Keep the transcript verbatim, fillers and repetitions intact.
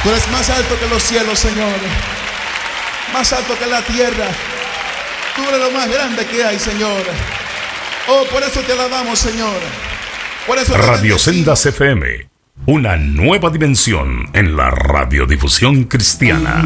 Tú eres más alto que los cielos, Señor. Más alto que la tierra. Tú eres lo más grande que hay, Señor. Oh, por eso te alabamos, Señor. Por eso Radio Sendas F M, una nueva dimensión en la radiodifusión cristiana.